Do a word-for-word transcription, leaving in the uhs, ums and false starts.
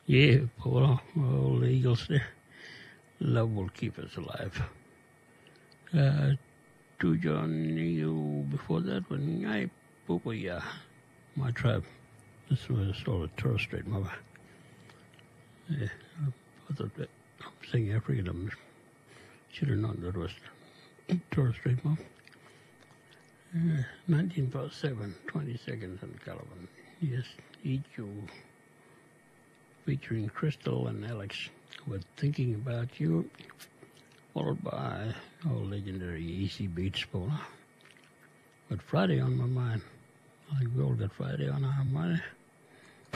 Yeah, Paula, all the Eagles there. Love will keep us alive. Uh, to John, you before that when I Pupuya, my tribe. This was all a Torres Strait mother. Yeah, I thought that I'm saying African. I should have known that was Torres Strait mom. Uh, nineteen past seven, twenty seconds on Caliban. Yes, eat you. Featuring Crystal and Alex. We're thinking about you. Followed by our legendary Easy Beats Paula. But Friday on my mind. I think we all got Friday on our mind.